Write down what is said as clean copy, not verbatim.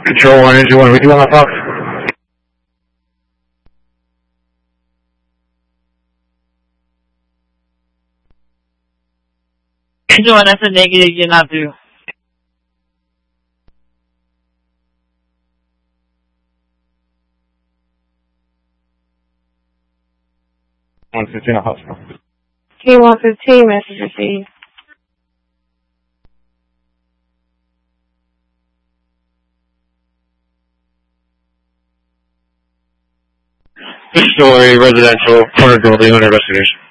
Control 1, Engine 1, with you on the Fox? Engine 1, that's a negative, you're not through. K-115 hospital. K-115, message received. 6-story residential corner building under investigation.